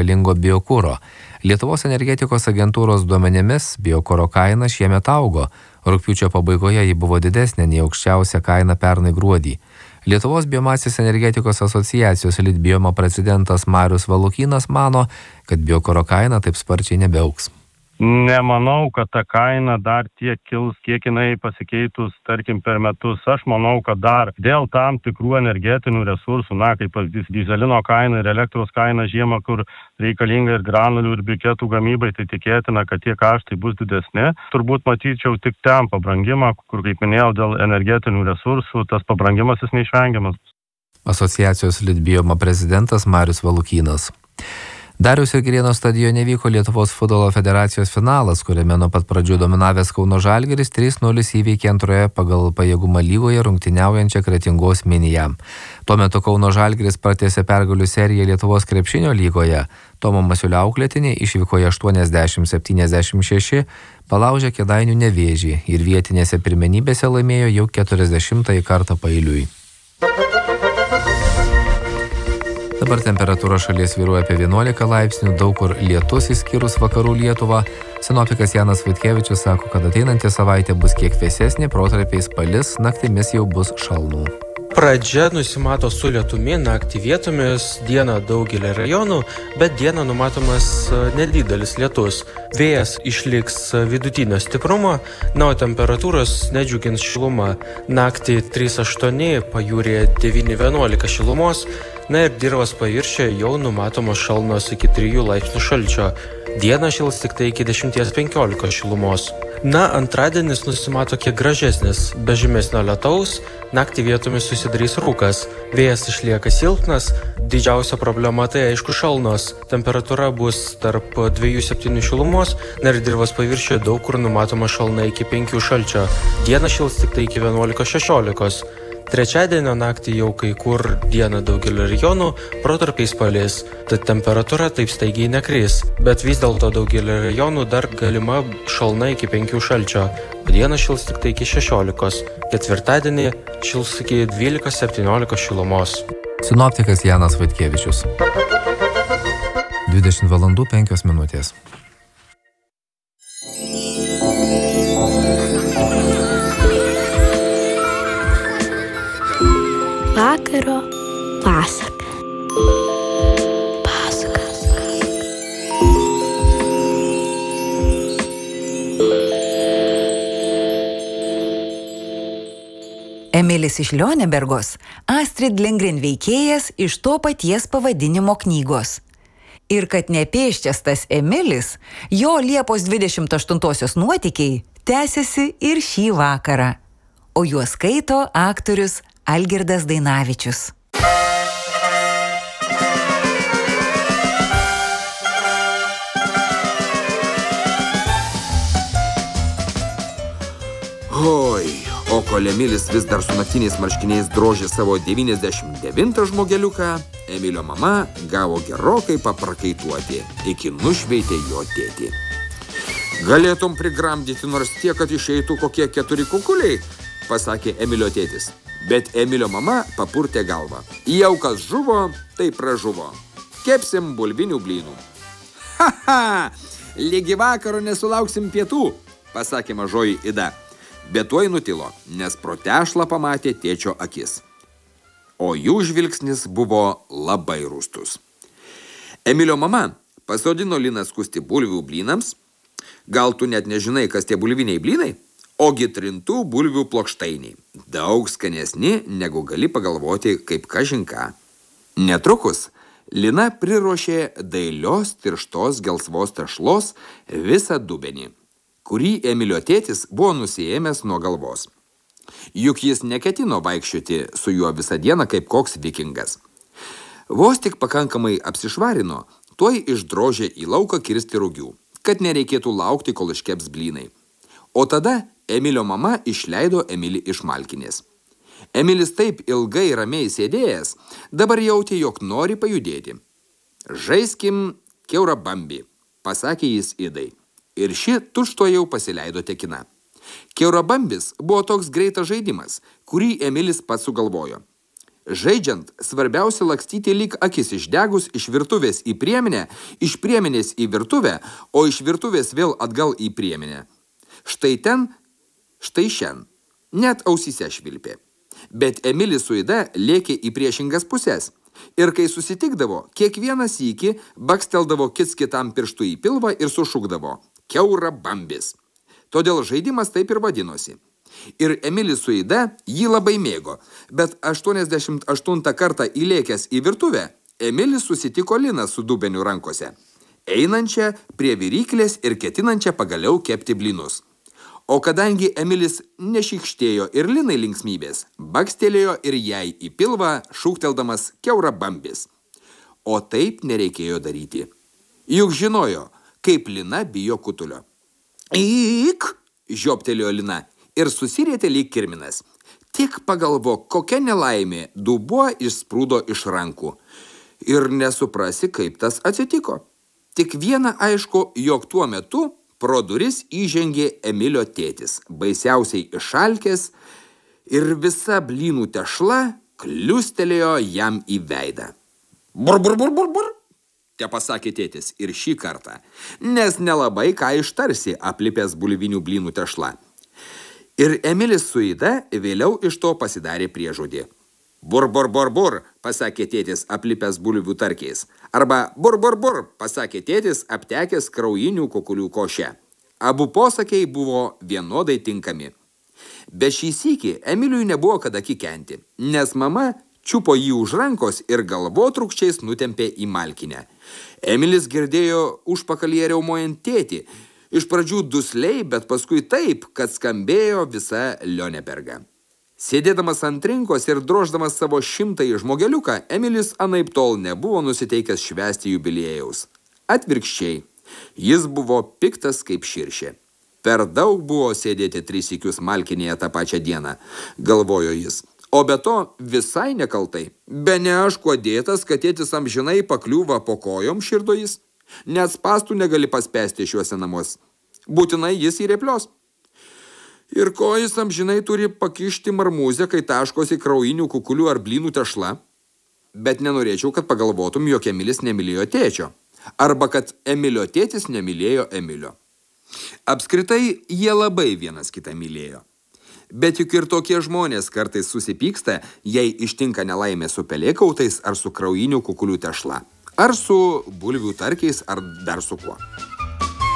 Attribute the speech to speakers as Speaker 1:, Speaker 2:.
Speaker 1: reikalingo biokuro. Lietuvos energetikos agentūros duomenimis biokuro kaina šiemet augo. Rugpjūčio pabaigoje ji buvo didesnė nei aukščiausia kaina pernai gruodį. Lietuvos biomasės energetikos asociacijos Litbioma prezidentas Marius Valukynas mano, kad biokuro kaina taip sparčiai nebeaugs.
Speaker 2: Nemanau, kad ta kaina dar tiek kils, kiek jinai pasikeitus, tarkim, per metus. Aš manau, kad dar dėl tam tikrų energetinių resursų, kaip dyzelino kaina ir elektros kaina žiemą, kur reikalinga ir granulių, ir briketų gamybai, tai tikėtina, kad tie kaštai bus didesni. Turbūt matyčiau tik ten pabrangimą, kur, kaip minėjau, dėl energetinių resursų, tas pabrangimas jis neišvengiamas.
Speaker 1: Asociacijos Litbioma prezidentas Marius Valukynas. Dariaus ir Girėno stadione vyko Lietuvos futbolo federacijos finalas, kuriame nuo pat pradžių dominavęs Kauno Žalgiris 3-0 įveikė antroje pagal pajėgumą lygoje rungtyniaujančią Kretingos Miniją. Tuo metu Kauno Žalgiris pratęsė pergalių seriją Lietuvos krepšinio lygoje. Tomo Masiulio auklėtiniai išvykoje 80-76 palaužė Kėdainių Nevėžį ir vietinėse pirmenybėse laimėjo jau 40 kartą paeiliui. Dabar temperatūra šalies svyruoja apie 11 laipsnių, daug kur lietus išskyrus vakarų Lietuvą. Sinoptikas Janas Vaitkevičius sako, kad ateinanti savaitė bus kiek vėsesnė, protarpiais palis, naktimis jau bus šalnų.
Speaker 3: Pradžia nusimato su lietumi, naktį vietomis, dieną daugelį rajonų, bet dieną numatomas nedidelis lietus. Vėjas išliks vidutinio stiprumo, o temperatūros nedžiugins šiluma. Naktį 3-8, pajūryje 9-11 šilumos, ir dirvos paviršiuje jau numatomos šalnos iki 3 laipsnių šalčio. Dieną šils tik tai iki 10-15 šilumos. Antradienis nusimato kiek gražesnis, be žymesnio lietaus, naktį vietomis susidarys rūkas. Vėjas išlieka silpnas, didžiausia problema tai aišku šalnos. Temperatūra bus tarp 2-7 šilumos, ir dirvos paviršiuje daug kur numatoma šalna iki 5 šalčio. Dieną šils tik tai iki 11-16. Trečiadienio naktį jau kai kur dieną daugelio rajonų protarpiais palis, tad temperatūra taip staigiai nekris, bet vis dėlto daugelio rajonų dar galima šalna iki 5 šalčio, o dieną šils tik tai iki 16. Ketvirtadienį šils iki 12-17 šilumos.
Speaker 1: Sinoptikas Janas Vaitkevičius. 20 valandų 5 minutės.
Speaker 4: Vakaro pasaka. Pasakas.
Speaker 5: Emilis iš Lionebergos, Astrid Lindgren veikėjas iš to paties pavadinimo knygos. Ir kad nepėsčias tas Emilis, jo Liepos 28 nuotykiai tęsiasi ir šį vakarą. O juos skaito aktorius Algirdas Dainavičius.
Speaker 6: Oi, o kol Emilis vis dar su naktiniais marškiniais drožė savo 99 žmogeliuką, Emilio mama gavo gerokai paprakaituoti, iki nušveitė jo tėtį. Galėtum prigramdyti nors tiek, kad išeitų kokie 4 kukuliai, pasakė Emilio tėtis. Bet Emilio mama papurtė galvą. Jau kas žuvo, tai pražuvo. Kepsim bulvinių blynų. Ha! Lygi vakaro nesulauksim pietų, pasakė mažoji Ida. Bet tuoj nutilo, nes pro tešlą pamatė tėčio akis. O jų žvilgsnis buvo labai rūstus. Emilio mama pasodino Liną skusti bulvių blynams. Gal tu net nežinai, kas tie bulviniai blynai? Ogi trintų bulvių plokštainiai. Daug skanesni, negu gali pagalvoti kaip kažinką. Netrukus Lina priruošė dailios tirštos gelsvos tešlos visą dubenį, kurį Emilio tėtis buvo nusiėmęs nuo galvos. Juk jis neketino vaikščioti su juo visą dieną kaip koks vikingas. Vos tik pakankamai apsišvarino, tuoj išdrožė į lauką kirsti rugių, kad nereikėtų laukti, kol iškeps blynai. O tada Emilio mama išleido Emilį iš malkinės. Emilis taip ilgai ramiai sėdėjęs, dabar jautė, jog nori pajudėti. Žaiskim kiaurabambį, pasakė jis Idai. Ir ši tučtuojau pasileido tekina. Kiaurabambis buvo toks greitas žaidimas, kurį Emilis pats sugalvojo. Žaidžiant, svarbiausia lakstyti lyg akis išdegus iš virtuvės į priemenę, iš priemenės į virtuvę, o iš virtuvės vėl atgal į priemenę. Štai ten, štai šen. Net ausyse švilpė. Bet Emilis su Ida lėkė į priešingas pusės. Ir kai susitikdavo, kiekvieną sykį baksteldavo kits kitam pirštų į pilvą ir sušukdavo kiaura bambis. Todėl žaidimas taip ir vadinosi. Ir Emilis su Ida jį labai mėgo, bet 88 kartą įlėkęs į virtuvę, Emilis susitiko Liną su dubeniu rankose, einančią prie viryklės ir ketinančią pagaliau kepti blynus. O kadangi Emilis nešykštėjo ir Linai linksmybės, bakstelėjo ir jai į pilvą, šūkteldamas kiaura bambis. O taip nereikėjo daryti. Juk žinojo, kaip Lina bijo kutulio. Eik, žioptelėjo Lina ir susirietė lyg kirminas. Tik pagalvok, kokia nelaimė, dubuo išsprūdo iš rankų. Ir nesuprasi, kaip tas atsitiko. Tik viena aišku, jog tuo metu pro duris įžengė Emilio tėtis, baisiausiai išalkęs, ir visa blynų tešla kliustelėjo jam į veidą. Bur, bur, bur, bur, bur, te pasakė tėtis ir šį kartą, nes nelabai ką ištarsi aplipęs bulvinių blynų tešla. Ir Emilis su Ida vėliau iš to pasidarė priežodį. Bur, bur, bur, bur, pasakė tėtis aplipęs bulvių tarkiais. Arba bur, bur, bur, pasakė tėtis aptekęs kraujinių kukulių koše. Abu posakiai buvo vienodai tinkami. Bet šį sykį Emiliui nebuvo kada kikenti, nes mama čiupo jį už rankos ir galvotrūkščiais nutempė į malkinę. Emilis girdėjo užpakalyje riaumojant tėtį. Iš pradžių dusliai, bet paskui taip, kad skambėjo visa Lioneberga. Sėdėdamas ant rinkos ir droždamas savo 100-ąjį žmogeliuką, Emilis anaiptol nebuvo nusiteikęs švęsti jubiliejaus. Atvirkščiai, jis buvo piktas kaip širšė. Per daug buvo sėdėti 3 sykius malkinėje tą pačią dieną, galvojo jis. O be to visai nekaltai. Be ne aš kuo dėtas, kad tėtis amžinai pakliūva po kojom, širdo jis. Net spąstų negali paspęsti šiuose namuos. Būtinai jis įreplios. Ir ko jis amžinai turi pakišti marmūzę, kai taškosi kraujinių kukulių ar blynų tešla? Bet nenorėčiau, kad pagalvotum, jog Emilis nemylėjo tėčio. Arba kad Emilio tėtis nemylėjo Emilio. Apskritai, jie labai vienas kitą mylėjo. Bet juk ir tokie žmonės kartais susipyksta, jei ištinka nelaimė su pelėkautais ar su kraujinių kukulių tešla. Ar su bulvių tarkiais, ar dar su kuo.